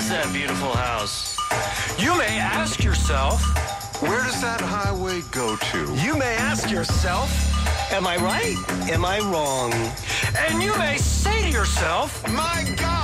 is that beautiful house? You may ask yourself, where does that highway go to? You may ask yourself, am I right? Am I wrong? And you may say to yourself, my God!